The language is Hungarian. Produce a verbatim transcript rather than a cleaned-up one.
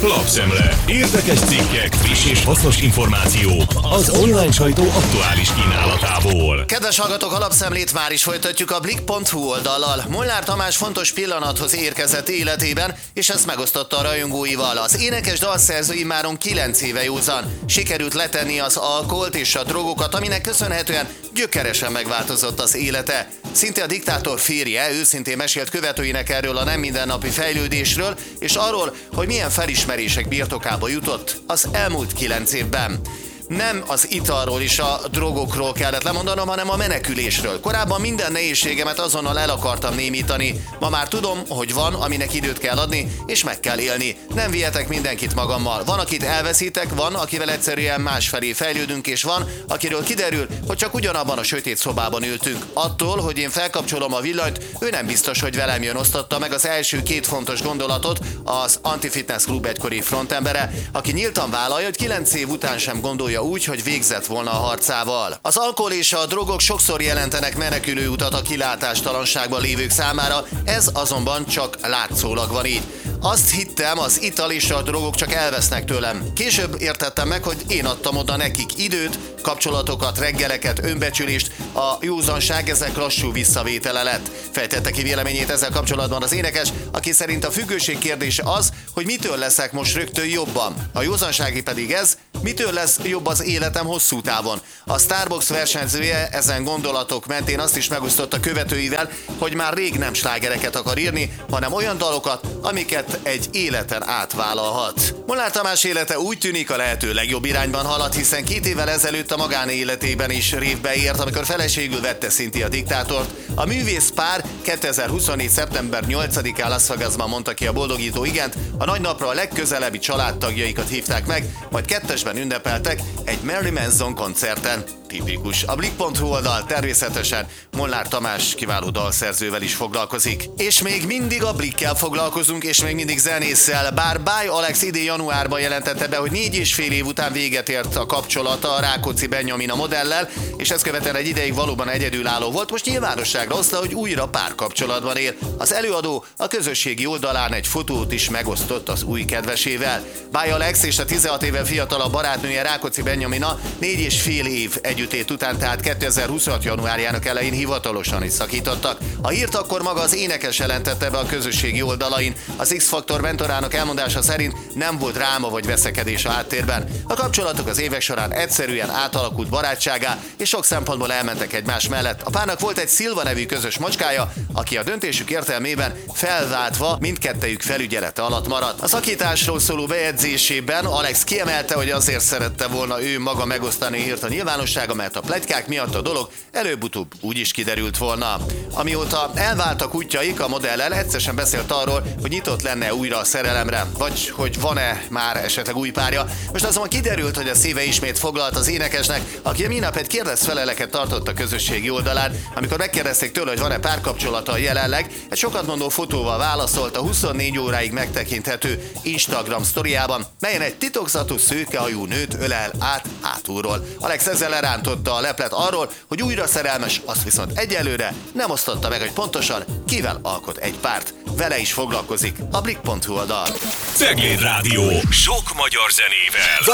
Lapszemle. Érdekes cikkek, friss és hasznos információk az online sajtó aktuális kínálatából. Kedves hallgatók, a Lapszemlét már is folytatjuk a blik pont hu oldallal. Molnár Tamás fontos pillanathoz érkezett életében, és ezt megosztotta a rajongóival. Az énekes dalszerző immáron kilenc éve józan. Sikerült letenni az alkoholt és a drogokat, aminek köszönhetően gyökeresen megváltozott az élete. Szinte a diktátor férje őszintén mesélt követőinek erről a nem mindennapi fejlődésről, és arról, hogy milyen felismerések birtokába jutott az elmúlt kilenc évben. Nem az italról és a drogokról kellett lemondanom, hanem a menekülésről. Korábban minden nehézségemet azonnal el akartam némítani. Ma már tudom, hogy van, aminek időt kell adni, és meg kell élni. Nem vihetek mindenkit magammal. Van, akit elveszítek, van, akivel egyszerűen másfelé fejlődünk, és van, akiről kiderül, hogy csak ugyanabban a sötét szobában ültünk. Attól, hogy én felkapcsolom a villanyt, ő nem biztos, hogy velem jön, osztotta meg az első két fontos gondolatot az Anti-Fitness Klub egykori frontembere, aki nyíltan vállalja, hogy kilenc év után sem gondolja úgy, hogy végzett volna a harcával. Az alkohol és a drogok sokszor jelentenek menekülő utat a kilátástalanságban lévők számára, ez azonban csak látszólag van így. Azt hittem, az ital és a drogok csak elvesznek tőlem. Később értettem meg, hogy én adtam oda nekik időt, kapcsolatokat, reggeleket, önbecsülést, a józanság ezek lassú visszavétele lett. Fejtette ki véleményét ezzel kapcsolatban az énekes, aki szerint a függőség kérdése az, hogy mitől leszek most rögtön jobban. A józansági pedig ez, mitől lesz jobb az életem hosszú távon. A Starbox versenyzője ezen gondolatok mentén azt is megosztotta követőivel, hogy már rég nem slágereket akar írni, hanem olyan dalokat, amiket egy életen átvállalhat. Molnár Tamás élete úgy tűnik a lehető legjobb irányban halad, hiszen két évvel ezelőtt a magánéletében is révbe ért, amikor feleségül vette Szinti a diktátort. A művész pár kétezer-huszonnégy. szeptember nyolcadikán Las Vegasban mondta ki a boldogító igent, a nagy napra a legközelebbi családtagjaikat hívták meg, majd kettesben ünnepeltek egy Marilyn Manson koncerten. Tipikus. A blik pont hu oldal természetesen Molnár Tamás kiváló dalszerzővel is foglalkozik. És még mindig a Blikkel foglalkozunk, és még mindig zenésszel. Bár Báj Alex idén januárban jelentette be, hogy négy és fél év után véget ért a kapcsolata a Rákóczi Benyamina modellel, és ezt követően egy ideig valóban egyedülálló volt, most nyilvánosságra hozta, hogy újra párkapcsolatban él. Az előadó a közösségi oldalán egy fotót is megosztott az új kedvesével. Báj Alex és a tizenhat éve fiatalabb barátnője Rákóczi Benyamina négy és fél év együtt ét után, tehát kétezer-huszonhat. januárjának elején hivatalosan is szakítottak. A hírt akkor maga az énekes jelentette be a közösségi oldalain. Az X-Faktor mentorának elmondása szerint nem volt dráma vagy veszekedés a háttérben. A kapcsolatok az évek során egyszerűen átalakult barátságá, és sok szempontból elmentek egymás mellett. A párnak volt egy Szilva nevű közös macskája, aki a döntésük értelmében felváltva mindkettejük felügyelete alatt maradt. A szakításról szóló bejegyzésében Alex kiemelte, hogy azért szerette volna ő maga megosztani hírt a nyilvánossága, mert a pletykák miatt a dolog előbb-utóbb úgy is kiderült volna. Amióta elváltak útjaik, a modellel egyszerűen beszélt arról, hogy nyitott lenne újra a szerelemre, vagy hogy van-e már esetleg új párja. Most azonban kiderült, hogy a szíve ismét foglalt az énekesnek, aki a minap egy kérdezfeleleket tartott a közösségi oldalán, amikor megkérdezték tőle, hogy van-e párkapcsolata jelenleg, egy sokat mondó fotóval válaszolt a huszonnégy óráig megtekinthető Instagram sztoriában, melyen egy titokzatos szőkehajú nőt ölel át hátulról. Alex ezzel rántotta a leplet arról, hogy újra szerelmes, azt viszont egyelőre nem osztotta meg, hogy pontosan kivel alkot egy párt. Vele is foglalkozik a blik pont hu oldal. Cegléd Rádió. Sok magyar zenével.